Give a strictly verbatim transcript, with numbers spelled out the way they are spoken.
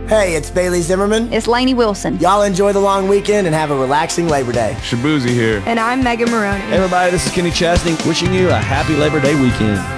Hey, it's Bailey Zimmerman. It's Lainey Wilson. Y'all enjoy the long weekend and have a relaxing Labor Day. Shabuzi here. And I'm Megan Maroney. Hey everybody, this is Kenny Chesney wishing you a happy Labor Day weekend.